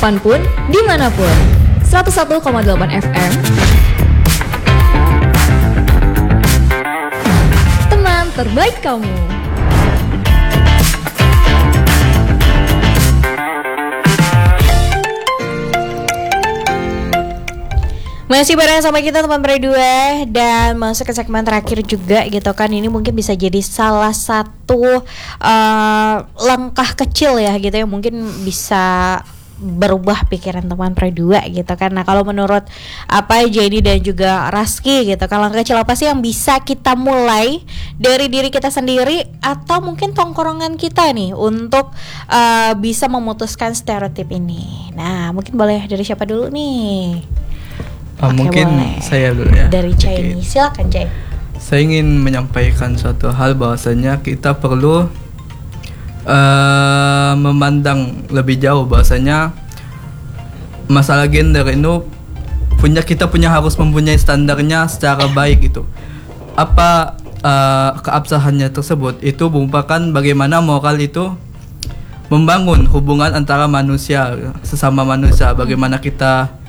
kapanpun, dimanapun. 101,8 FM. Teman terbaik kamu. Masih bareng sama kita teman berdua dan masuk ke segmen terakhir juga gitu kan. Ini mungkin bisa jadi salah satu langkah kecil ya gitu yang mungkin bisa berubah pikiran teman berdua gitu kan. Nah kalau menurut Jenny dan juga Raski gitu kan, langkah kecil apa sih yang bisa kita mulai dari diri kita sendiri atau mungkin tongkrongan kita nih untuk bisa memutuskan stereotip ini. Nah mungkin boleh dari siapa dulu nih? Mungkin boleh. Saya dulu ya. Dari Cai ini, silakan Cai. Saya ingin menyampaikan suatu hal bahwasanya kita perlu memandang lebih jauh bahwasanya masalah gender itu kita harus mempunyai standarnya secara baik gitu. Apa keabsahannya tersebut itu merupakan bagaimana moral itu membangun hubungan antara manusia sesama manusia, bagaimana kita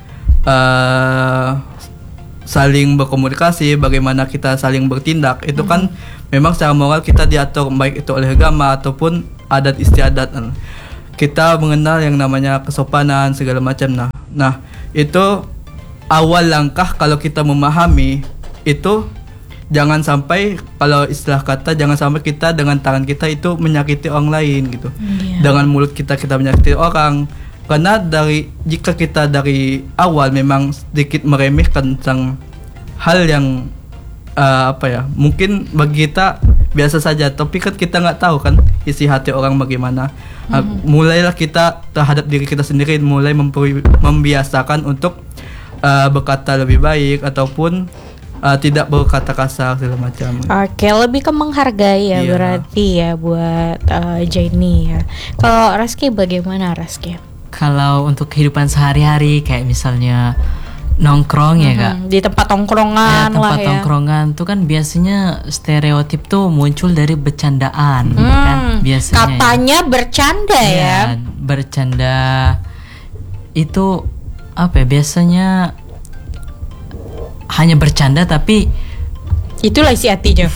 saling berkomunikasi, bagaimana kita saling bertindak. Itu kan memang secara moral kita diatur baik itu oleh agama ataupun adat istiadat. Kita mengenal yang namanya kesopanan segala macam. Nah itu awal langkah kalau kita memahami itu. Jangan sampai, kalau istilah kata, jangan sampai kita dengan tangan kita itu menyakiti orang lain gitu. Dengan mulut kita menyakiti orang. Karena jika kita dari awal memang sedikit meremehkan tentang hal yang mungkin bagi kita biasa saja, tapi kan kita nggak tahu kan isi hati orang bagaimana. Mulailah kita terhadap diri kita sendiri mulai membiasakan untuk berkata lebih baik ataupun tidak berkata kasar segala macam. Oke, lebih ke menghargai ya. Iya. Berarti ya buat Jenny ya. Kalau Raski bagaimana Raski? Kalau untuk kehidupan sehari-hari kayak misalnya nongkrong ya Kak, di tempat tongkrongan tempat tongkrongan tuh kan biasanya stereotip tuh muncul dari bercandaan kan biasanya. Katanya bercanda ya. Bercanda itu biasanya hanya bercanda tapi itulah isi hatinya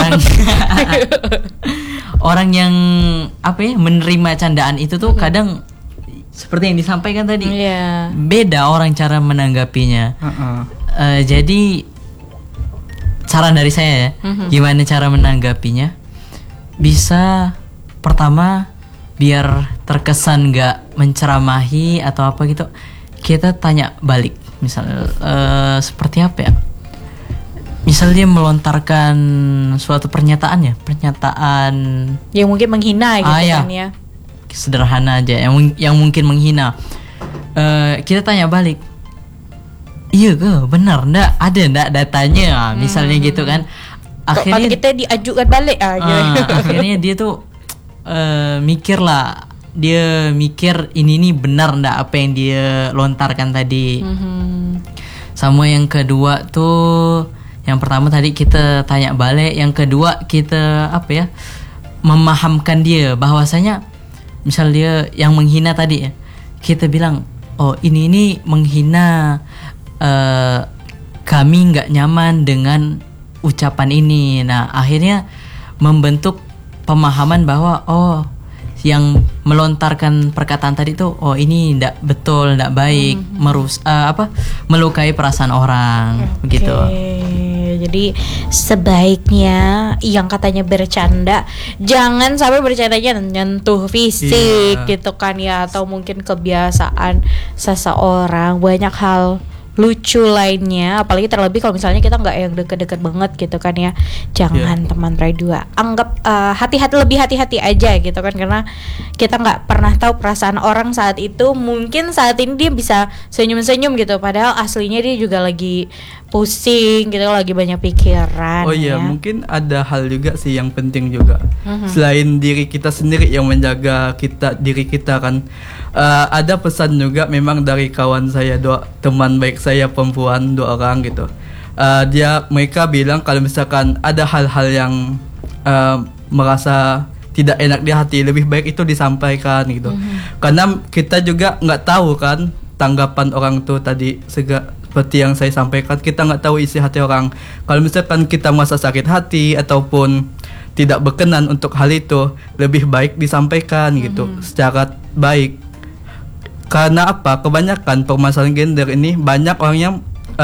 orang yang menerima candaan itu tuh kadang seperti yang disampaikan tadi, beda orang cara menanggapinya. Jadi saran dari saya ya, gimana cara menanggapinya? Bisa pertama biar terkesan nggak menceramahi atau apa gitu, kita tanya balik. Misalnya seperti apa ya? Misal dia melontarkan suatu pernyataan yang mungkin menghina gitu kan ya. Sederhana aja yang mungkin menghina, kita tanya balik, iya ke benar ndak datanya, misalnya gitu kan. Akhirnya kita diajukan balik aja. Akhirnya dia tuh dia mikir ini benar ndak apa yang dia lontarkan tadi. Sama yang kedua tuh, yang pertama tadi kita tanya balik, yang kedua kita memahamkan dia bahwasanya misal dia yang menghina tadi ya, kita bilang ini menghina, kami nggak nyaman dengan ucapan ini. Nah akhirnya membentuk pemahaman bahwa yang melontarkan perkataan tadi tuh ini nggak betul, nggak baik, melukai perasaan orang. Begitu. Jadi sebaiknya yang katanya bercanda jangan sampai bercandanya nyentuh fisik gitu kan ya, atau mungkin kebiasaan seseorang. Banyak hal lucu lainnya, apalagi terlebih kalau misalnya kita nggak yang deket-deket banget gitu kan ya. Jangan teman dua, anggap lebih hati-hati aja gitu kan, karena kita nggak pernah tahu perasaan orang saat itu. Mungkin saat ini dia bisa senyum-senyum gitu, padahal aslinya dia juga lagi pusing gitu, lagi banyak pikiran. Mungkin ada hal juga sih yang penting juga, selain diri kita sendiri yang menjaga diri kita kan. Ada pesan juga memang dari kawan saya, teman baik saya perempuan 2 orang gitu. Mereka bilang kalau misalkan ada hal-hal yang merasa tidak enak di hati, lebih baik itu disampaikan gitu. Karena kita juga nggak tahu kan tanggapan orang tuh tadi seperti yang saya sampaikan, kita nggak tahu isi hati orang. Kalau misalkan kita merasa sakit hati ataupun tidak berkenan untuk hal itu, lebih baik disampaikan gitu secara baik. Karena apa? Kebanyakan permasalahan gender ini banyak orang yang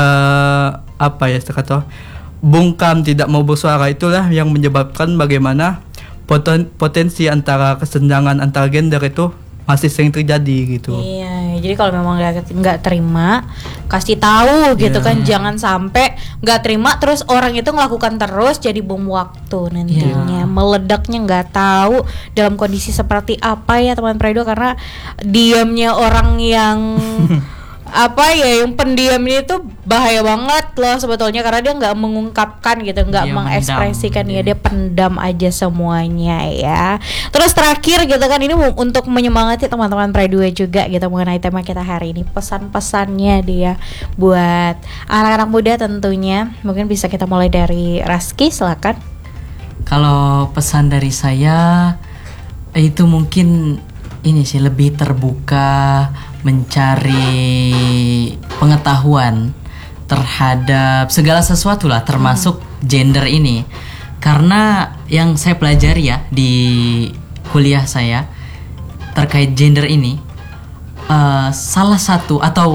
bungkam, tidak mau bersuara. Itulah yang menyebabkan bagaimana potensi antara kesenjangan antara gender itu masih sering terjadi gitu. Iya, jadi kalau memang nggak terima, kasih tahu gitu kan, jangan sampai nggak terima terus orang itu melakukan terus jadi bom waktu nantinya, meledaknya nggak tahu dalam kondisi seperti apa ya teman Predo, karena diamnya orang yang yang pendiam ini tuh bahaya banget loh sebetulnya, karena dia nggak mengungkapkan gitu, nggak mengekspresikan dia pendam aja semuanya ya. Terus terakhir gitu kan, ini untuk menyemangati teman-teman Predo juga gitu mengenai tema kita hari ini, pesan-pesannya dia buat anak-anak muda tentunya. Mungkin bisa kita mulai dari Raski, silakan. Kalau pesan dari saya itu mungkin ini sih, lebih terbuka mencari pengetahuan terhadap segala sesuatu lah, termasuk gender ini. Karena yang saya pelajari ya di kuliah saya terkait gender ini, salah satu atau